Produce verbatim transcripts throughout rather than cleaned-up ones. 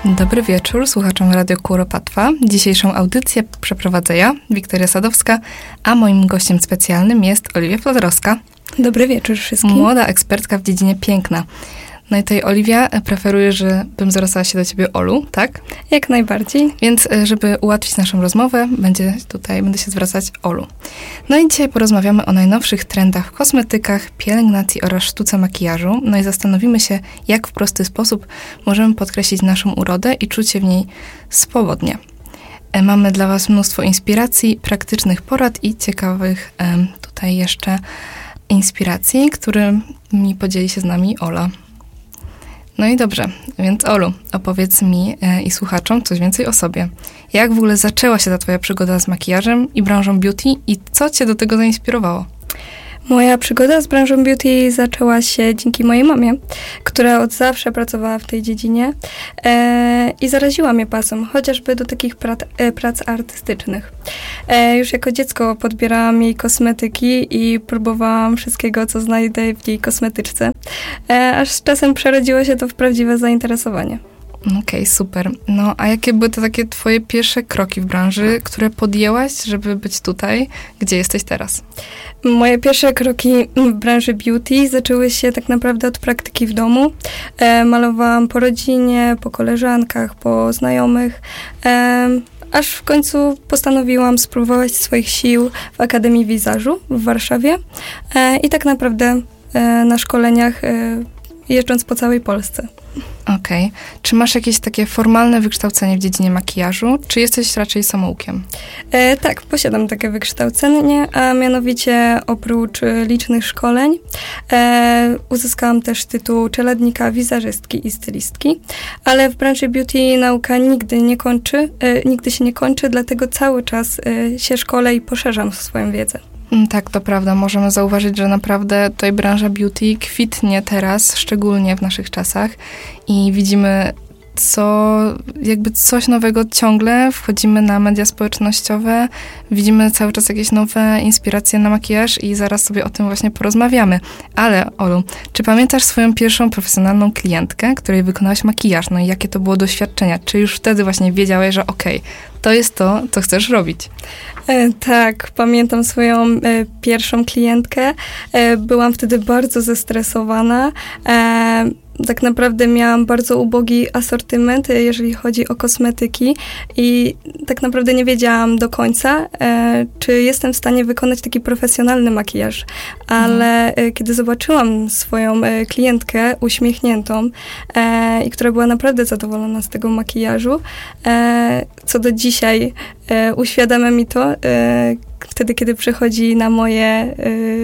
Dobry wieczór słuchaczom Radio Kuropatwa. Dzisiejszą audycję przeprowadzę ja, Wiktoria Sadowska, a moim gościem specjalnym jest Oliwia Flodrowska. Dobry wieczór wszystkim. Młoda ekspertka w dziedzinie piękna. No i tutaj Oliwia preferuje, żebym zwracała się do ciebie Olu, tak? Jak najbardziej. Więc żeby ułatwić naszą rozmowę, będzie tutaj, będę się zwracać Olu. No i dzisiaj porozmawiamy o najnowszych trendach w kosmetykach, pielęgnacji oraz sztuce makijażu. No i zastanowimy się, jak w prosty sposób możemy podkreślić naszą urodę i czuć się w niej swobodnie. Mamy dla was mnóstwo inspiracji, praktycznych porad i ciekawych tutaj jeszcze inspiracji, którymi podzieli się z nami Ola. No i dobrze, więc Olu, opowiedz mi e, i słuchaczom coś więcej o sobie. Jak w ogóle zaczęła się ta twoja przygoda z makijażem i branżą beauty i co cię do tego zainspirowało? Moja przygoda z branżą beauty zaczęła się dzięki mojej mamie, która od zawsze pracowała w tej dziedzinie e, i zaraziła mnie pasją, chociażby do takich prac, e, prac artystycznych. E, już jako dziecko podbierałam jej kosmetyki i próbowałam wszystkiego, co znajdę w jej kosmetyczce, e, aż z czasem przerodziło się to w prawdziwe zainteresowanie. Okej, okay, super. No, a jakie były te takie twoje pierwsze kroki w branży, które podjęłaś, żeby być tutaj, gdzie jesteś teraz? Moje pierwsze kroki w branży beauty zaczęły się tak naprawdę od praktyki w domu. E, malowałam po rodzinie, po koleżankach, po znajomych, e, aż w końcu postanowiłam spróbować swoich sił w Akademii Wizażu w Warszawie e, i tak naprawdę e, na szkoleniach e, jeżdżąc po całej Polsce. Okej. Okay. Czy masz jakieś takie formalne wykształcenie w dziedzinie makijażu, czy jesteś raczej samoukiem? E, tak, posiadam takie wykształcenie, a mianowicie oprócz e, licznych szkoleń e, uzyskałam też tytuł czeladnika, wizażystki i stylistki, ale w branży beauty nauka nigdy nie kończy, e, nigdy się nie kończy, dlatego cały czas e, się szkolę i poszerzam swoją wiedzę. Tak, to prawda. Możemy zauważyć, że naprawdę tutaj branża beauty kwitnie teraz, szczególnie w naszych czasach i widzimy co, jakby coś nowego ciągle, wchodzimy na media społecznościowe, widzimy cały czas jakieś nowe inspiracje na makijaż i zaraz sobie o tym właśnie porozmawiamy. Ale Olu, czy pamiętasz swoją pierwszą profesjonalną klientkę, której wykonałaś makijaż? No i jakie to było doświadczenia? Czy już wtedy właśnie wiedziałeś, że okej, okay, to jest to, co chcesz robić? E, tak, pamiętam swoją e, pierwszą klientkę. E, byłam wtedy bardzo zestresowana. E, tak naprawdę miałam bardzo ubogi asortyment, jeżeli chodzi o kosmetyki i tak naprawdę nie wiedziałam do końca, e, czy jestem w stanie wykonać taki profesjonalny makijaż. Ale mhm. e, kiedy zobaczyłam swoją e, klientkę uśmiechniętą e, i która była naprawdę zadowolona z tego makijażu, e, co do dzisiaj e, uświadamia mi to, e, wtedy, kiedy przychodzi na moje e,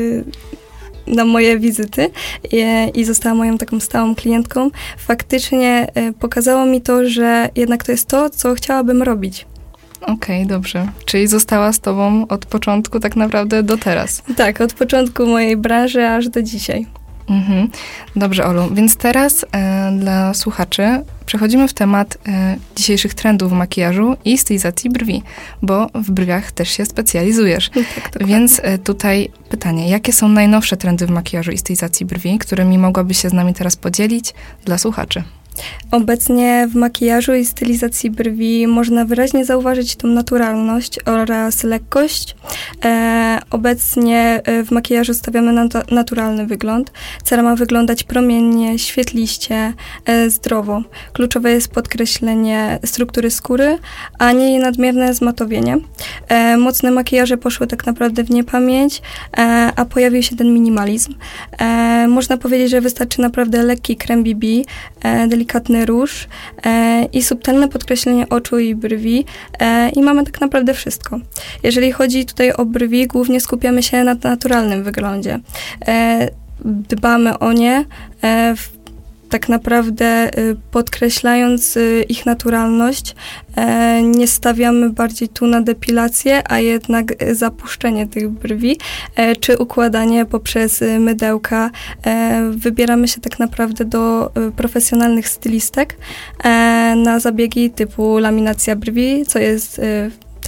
na moje wizyty i, i została moją taką stałą klientką, faktycznie e, pokazało mi to, że jednak to jest to, co chciałabym robić. Okej, okay, dobrze. Czyli została z tobą od początku tak naprawdę do teraz. Tak, od początku mojej branży aż do dzisiaj. Mhm. Dobrze, Olu. Więc teraz e, dla słuchaczy przechodzimy w temat e, dzisiejszych trendów w makijażu i stylizacji brwi, bo w brwiach też się specjalizujesz. Tak, więc e, tutaj pytanie, jakie są najnowsze trendy w makijażu i stylizacji brwi, którymi mogłabyś się z nami teraz podzielić dla słuchaczy? Obecnie w makijażu i stylizacji brwi można wyraźnie zauważyć tą naturalność oraz lekkość. E, obecnie w makijażu stawiamy na to naturalny wygląd. Cera ma wyglądać promiennie, świetliście, e, zdrowo. Kluczowe jest podkreślenie struktury skóry, a nie jej nadmierne zmatowienie. E, mocne makijaże poszły tak naprawdę w niepamięć, e, a pojawił się ten minimalizm. E, można powiedzieć, że wystarczy naprawdę lekki krem B B, e, delikatny róż e, i subtelne podkreślenie oczu i brwi e, i mamy tak naprawdę wszystko. Jeżeli chodzi tutaj o brwi, głównie skupiamy się na naturalnym wyglądzie. E, dbamy o nie e, w tak naprawdę podkreślając ich naturalność, nie stawiamy bardziej tu na depilację, a jednak zapuszczenie tych brwi, czy układanie poprzez mydełka. Wybieramy się tak naprawdę do profesjonalnych stylistek na zabiegi typu laminacja brwi, co jest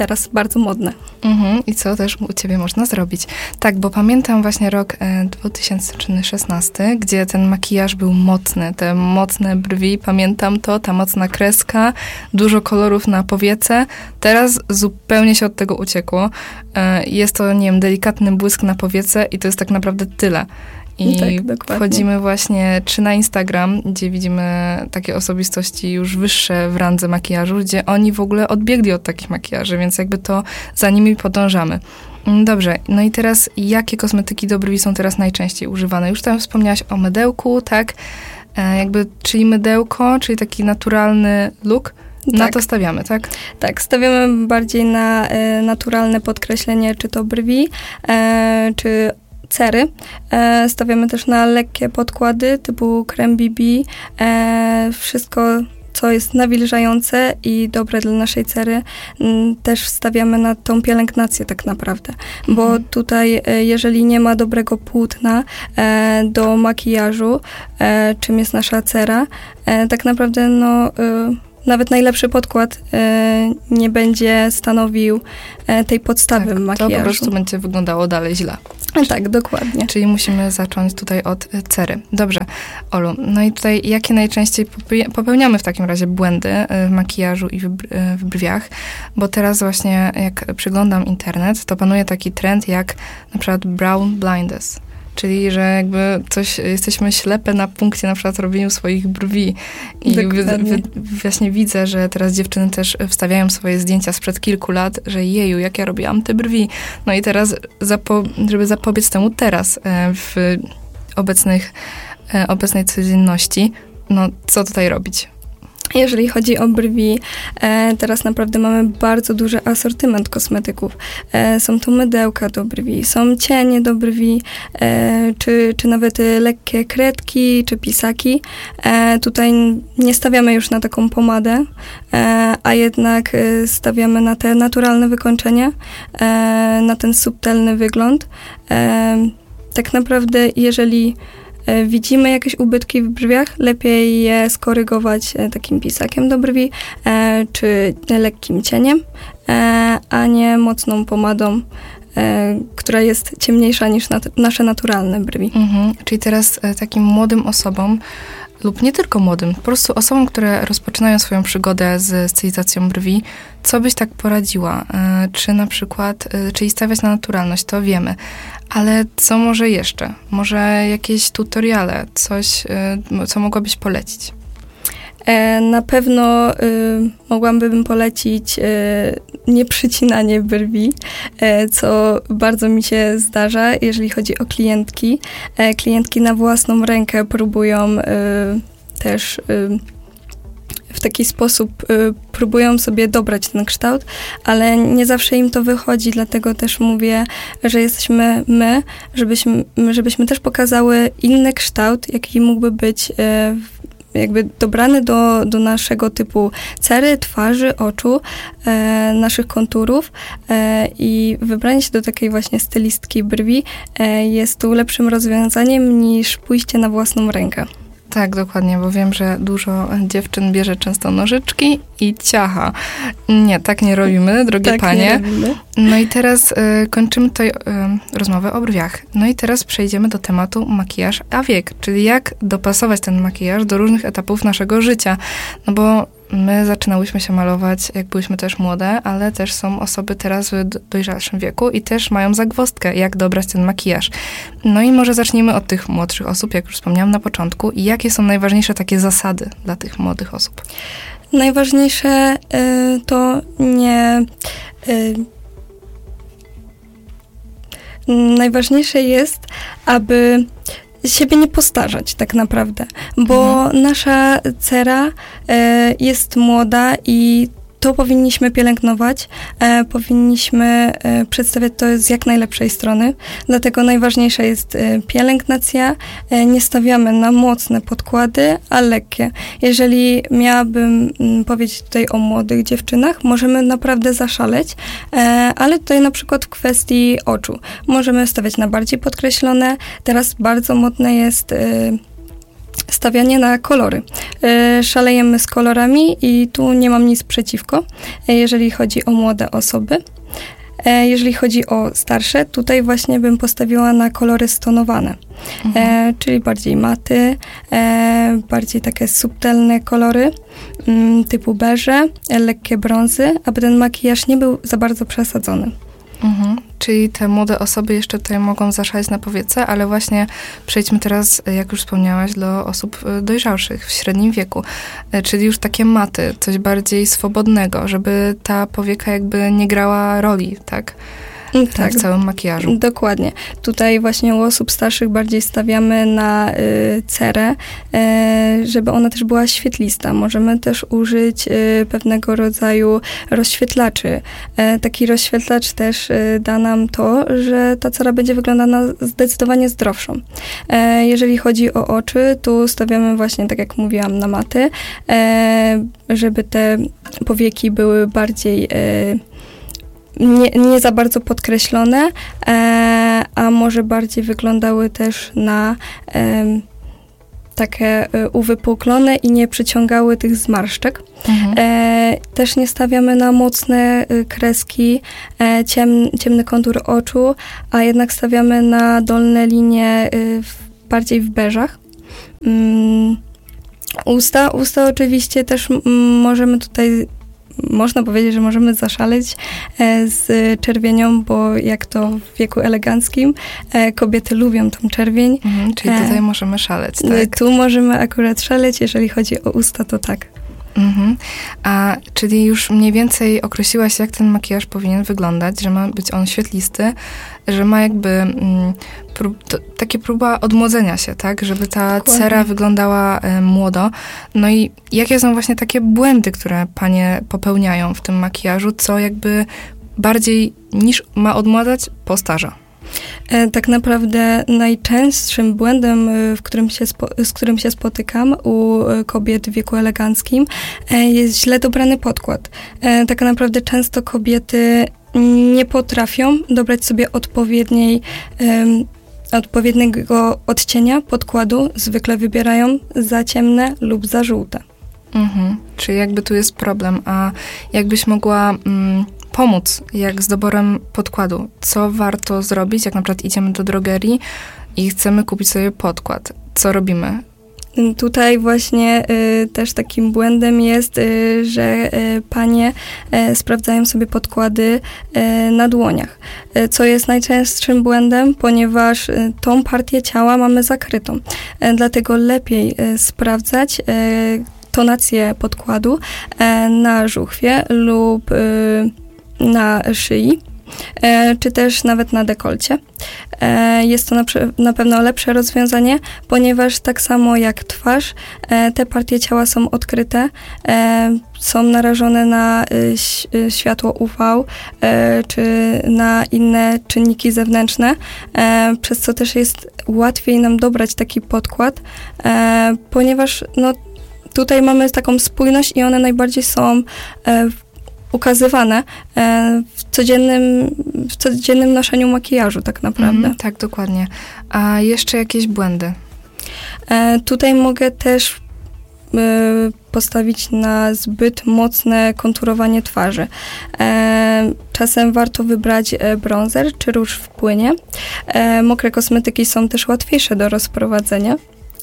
teraz bardzo modne. Mhm. I co też u ciebie można zrobić. Tak, bo pamiętam właśnie rok e, dwa tysiące szesnasty, gdzie ten makijaż był mocny, te mocne brwi, pamiętam to, ta mocna kreska, dużo kolorów na powiece. Teraz zupełnie się od tego uciekło. E, jest to, nie wiem, delikatny błysk na powiece i to jest tak naprawdę tyle. I tak, wchodzimy właśnie czy na Instagram, gdzie widzimy takie osobistości już wyższe w randze makijażu, gdzie oni w ogóle odbiegli od takich makijaży, więc jakby to za nimi podążamy. Dobrze, no i teraz jakie kosmetyki do brwi są teraz najczęściej używane? Już tam wspomniałaś o mydełku, tak? E, jakby, czyli mydełko, czyli taki naturalny look. Na tak. to stawiamy, tak? Tak, stawiamy bardziej na e, naturalne podkreślenie, czy to brwi, e, czy cery. E, stawiamy też na lekkie podkłady typu krem B B. E, wszystko, co jest nawilżające i dobre dla naszej cery, m, też stawiamy na tą pielęgnację tak naprawdę. Mhm. Bo tutaj, e, jeżeli nie ma dobrego płótna e, do makijażu, e, czym jest nasza cera, e, tak naprawdę no... E, Nawet najlepszy podkład e, nie będzie stanowił e, tej podstawy tak, makijażu. To po prostu będzie wyglądało dalej źle. Czyli, tak, dokładnie. Czyli musimy zacząć tutaj od cery. Dobrze, Olu, no i tutaj jakie najczęściej popełniamy w takim razie błędy w makijażu i w, w brwiach? Bo teraz właśnie jak przyglądam internet, to panuje taki trend jak na przykład brown blindness. Czyli, że jakby coś, jesteśmy ślepe na punkcie na przykład robieniu swoich brwi. I wy, wy, właśnie widzę, że teraz dziewczyny też wstawiają swoje zdjęcia sprzed kilku lat, że jeju, jak ja robiłam te brwi. No i teraz, zapo, żeby zapobiec temu teraz w obecnych, obecnej codzienności, no co tutaj robić? Jeżeli chodzi o brwi, e, teraz naprawdę mamy bardzo duży asortyment kosmetyków. E, są to mydełka do brwi, są cienie do brwi, e, czy, czy nawet lekkie kredki, czy pisaki. E, tutaj nie stawiamy już na taką pomadę, e, a jednak e, stawiamy na te naturalne wykończenie, e, na ten subtelny wygląd. E, tak naprawdę, jeżeli widzimy jakieś ubytki w brwiach, lepiej je skorygować takim pisakiem do brwi, e, czy lekkim cieniem, e, a nie mocną pomadą, e, która jest ciemniejsza niż nat- nasze naturalne brwi. Mhm. Czyli teraz e, takim młodym osobom, lub nie tylko młodym, po prostu osobom, które rozpoczynają swoją przygodę z stylizacją brwi, co byś tak poradziła? E, czy na przykład, e, czyli stawiać na naturalność, to wiemy, ale co może jeszcze? Może jakieś tutoriale, coś, y, co mogłabyś polecić? E, na pewno y, mogłabym polecić y, nieprzycinanie brwi, e, co bardzo mi się zdarza, jeżeli chodzi o klientki. E, klientki na własną rękę próbują y, też... Y, w taki sposób y, próbują sobie dobrać ten kształt, ale nie zawsze im to wychodzi, dlatego też mówię, że jesteśmy my, żebyśmy, żebyśmy też pokazały inny kształt, jaki mógłby być y, jakby dobrany do, do naszego typu cery, twarzy, oczu, e, naszych konturów e, i wybranie się do takiej właśnie stylistki brwi e, jest tu lepszym rozwiązaniem niż pójście na własną rękę. Tak, dokładnie, bo wiem, że dużo dziewczyn bierze często nożyczki i ciacha. Nie, tak nie robimy, drogie tak panie. Nie robimy. No i teraz y, kończymy tutaj y, rozmowę o brwiach. No i teraz przejdziemy do tematu makijaż a wiek, czyli jak dopasować ten makijaż do różnych etapów naszego życia. No bo my zaczynałyśmy się malować, jak byłyśmy też młode, ale też są osoby teraz w dojrzalszym wieku i też mają zagwozdkę, jak dobrać ten makijaż. No i może zacznijmy od tych młodszych osób, jak już wspomniałam na początku. I jakie są najważniejsze takie zasady dla tych młodych osób? Najważniejsze y, to nie... Y, najważniejsze jest, aby siebie nie postarzać tak naprawdę, bo mhm. nasza cera e, jest młoda i to powinniśmy pielęgnować, e, powinniśmy e, przedstawiać to z jak najlepszej strony, dlatego najważniejsza jest e, pielęgnacja, e, nie stawiamy na mocne podkłady, a lekkie. Jeżeli miałabym m, powiedzieć tutaj o młodych dziewczynach, możemy naprawdę zaszaleć, e, ale tutaj na przykład w kwestii oczu możemy stawiać na bardziej podkreślone, teraz bardzo modne jest e, stawianie na kolory. E, szalejemy z kolorami i tu nie mam nic przeciwko, e, jeżeli chodzi o młode osoby. E, jeżeli chodzi o starsze, tutaj właśnie bym postawiła na kolory stonowane, mhm. e, czyli bardziej maty, e, bardziej takie subtelne kolory, m, typu beże, e, lekkie brązy, aby ten makijaż nie był za bardzo przesadzony. Mhm. Czyli te młode osoby jeszcze tutaj mogą zaszaleć na powiece, ale właśnie przejdźmy teraz, jak już wspomniałaś, do osób dojrzałszych, w średnim wieku. Czyli już takie maty, coś bardziej swobodnego, żeby ta powieka jakby nie grała roli, tak? Tak, w całym makijażu. Dokładnie. Tutaj właśnie u osób starszych bardziej stawiamy na y, cerę, y, żeby ona też była świetlista. Możemy też użyć y, pewnego rodzaju rozświetlaczy. Y, taki rozświetlacz też y, da nam to, że ta cera będzie wyglądała zdecydowanie zdrowszą. Y, jeżeli chodzi o oczy, tu stawiamy właśnie, tak jak mówiłam, na maty, y, żeby te powieki były bardziej y, Nie, nie za bardzo podkreślone, e, a może bardziej wyglądały też na e, takie e, uwypuklone i nie przyciągały tych zmarszczek. Mhm. E, też nie stawiamy na mocne e, kreski, e, ciem, ciemny kontur oczu, a jednak stawiamy na dolne linie e, w, bardziej w beżach. Mm, usta, usta oczywiście też m, możemy tutaj Można powiedzieć, że możemy zaszaleć e, z czerwienią, bo jak to w wieku eleganckim, e, kobiety lubią tą czerwień. Mhm, czyli tutaj e, możemy szaleć, tak? Tu możemy akurat szaleć, jeżeli chodzi o usta, to tak. Mhm. A czyli już mniej więcej określiłaś, jak ten makijaż powinien wyglądać, że ma być on świetlisty, że ma jakby mm, prób, to, takie próba odmłodzenia się, tak? Żeby ta Dokładnie. cera wyglądała e, młodo. No i jakie są właśnie takie błędy, które panie popełniają w tym makijażu, co jakby bardziej niż ma odmładzać, postarza? Tak naprawdę najczęstszym błędem, w którym się spo, z którym się spotykam u kobiet w wieku eleganckim, jest źle dobrany podkład. Tak naprawdę często kobiety nie potrafią dobrać sobie odpowiedniej, odpowiedniego odcienia podkładu. Zwykle wybierają za ciemne lub za żółte. Mhm. Czyli jakby tu jest problem. A jakbyś mogła mm, pomóc, jak z doborem podkładu? Co warto zrobić, jak na przykład idziemy do drogerii i chcemy kupić sobie podkład? Co robimy? Tutaj właśnie y, też takim błędem jest, y, że y, panie y, sprawdzają sobie podkłady y, na dłoniach, y, co jest najczęstszym błędem, ponieważ y, tą partię ciała mamy zakrytą. Y, dlatego lepiej y, sprawdzać y, tonację podkładu y, na żuchwie lub y, na szyi, e, czy też nawet na dekolcie. E, jest to na, na pewno lepsze rozwiązanie, ponieważ tak samo jak twarz, e, te partie ciała są odkryte, e, są narażone na y, światło U V, e, czy na inne czynniki zewnętrzne, e, przez co też jest łatwiej nam dobrać taki podkład, e, ponieważ no, tutaj mamy taką spójność i one najbardziej są e, ukazywane e, w codziennym, w codziennym noszeniu makijażu tak naprawdę. Mm, tak, dokładnie. A jeszcze jakieś błędy? E, tutaj mogę też e, postawić na zbyt mocne konturowanie twarzy. E, czasem warto wybrać e, bronzer czy róż w płynie. E, mokre kosmetyki są też łatwiejsze do rozprowadzenia.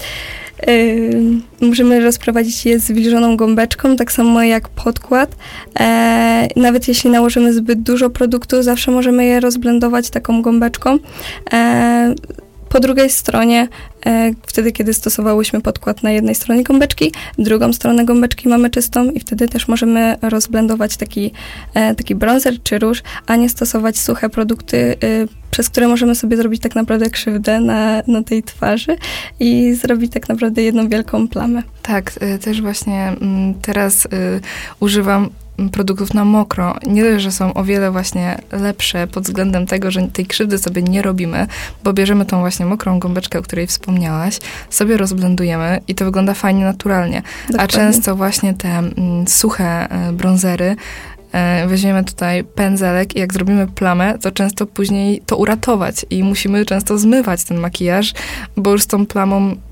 Yy, możemy rozprowadzić je z wilżoną gąbeczką, tak samo jak podkład. E, nawet jeśli nałożymy zbyt dużo produktu, zawsze możemy je rozblendować taką gąbeczką. E, po drugiej stronie, e, wtedy kiedy stosowałyśmy podkład na jednej stronie gąbeczki, drugą stronę gąbeczki mamy czystą i wtedy też możemy rozblendować taki, e, taki bronzer czy róż, a nie stosować suche produkty, e, przez które możemy sobie zrobić tak naprawdę krzywdę na, na tej twarzy i zrobić tak naprawdę jedną wielką plamę. Tak, y, też właśnie y, teraz y, używam produktów na mokro. Nie dość, że są o wiele właśnie lepsze pod względem tego, że tej krzywdy sobie nie robimy, bo bierzemy tą właśnie mokrą gąbeczkę, o której wspomniałaś, sobie rozblendujemy i to wygląda fajnie, naturalnie. Dokładnie. A często właśnie te mm, suche y, bronzery weźmiemy tutaj pędzelek i jak zrobimy plamę, to często później to uratować i musimy często zmywać ten makijaż, bo już z tą plamą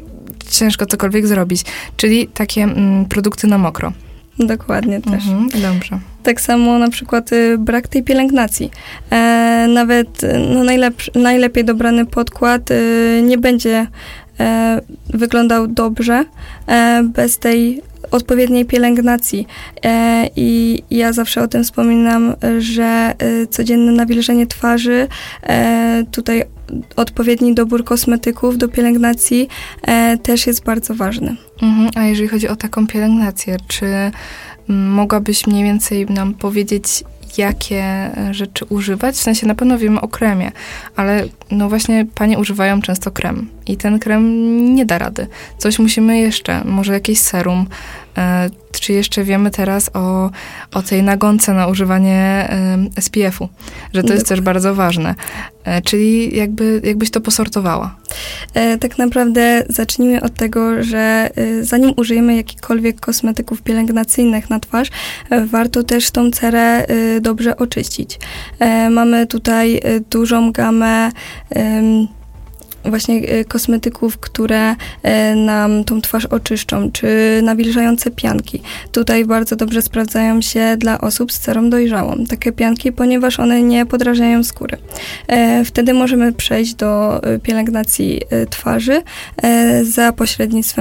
ciężko cokolwiek zrobić. Czyli takie mm, produkty na mokro. Dokładnie też. Mhm, dobrze. Tak samo na przykład y, brak tej pielęgnacji. E, nawet no, najlepszy, najlepiej dobrany podkład y, nie będzie e, wyglądał dobrze e, bez tej odpowiedniej pielęgnacji. E, I ja zawsze o tym wspominam, że y, codzienne nawilżenie twarzy, e, tutaj odpowiedni dobór kosmetyków do pielęgnacji e, też jest bardzo ważny. Mhm, a jeżeli chodzi o taką pielęgnację, czy mogłabyś mniej więcej nam powiedzieć, jakie rzeczy używać? W sensie na pewno wiemy o kremie, ale no właśnie panie używają często krem i ten krem nie da rady. Coś musimy jeszcze, może jakieś serum, e, czy jeszcze wiemy teraz o, o tej nagonce na używanie e, S P F u, że to jest też bardzo ważne. E, czyli jakby, jakbyś to posortowała. E, tak naprawdę zacznijmy od tego, że e, zanim użyjemy jakichkolwiek kosmetyków pielęgnacyjnych na twarz, e, warto też tą cerę e, dobrze oczyścić. E, mamy tutaj e, dużą gamę e, właśnie kosmetyków, które nam tą twarz oczyszczą, czy nawilżające pianki. Tutaj bardzo dobrze sprawdzają się dla osób z cerą dojrzałą. Takie pianki, ponieważ one nie podrażniają skóry. Wtedy możemy przejść do pielęgnacji twarzy za pośrednictwem